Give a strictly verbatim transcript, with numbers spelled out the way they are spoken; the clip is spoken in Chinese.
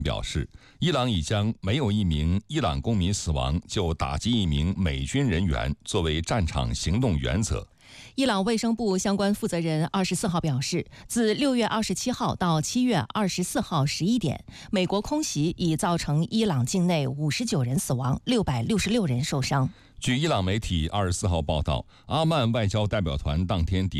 表示，伊朗已将没有一名伊朗公民死亡就打击一名美军人员作为战场行动原则。 伊朗卫生部相关负责人二十四号表示，自六月二十七号到七月二十四号十一点，美国空袭已造成伊朗境内五十九人死亡，六百六十六人受伤。 据伊朗媒体二十四号报道，阿曼外交代表团当天抵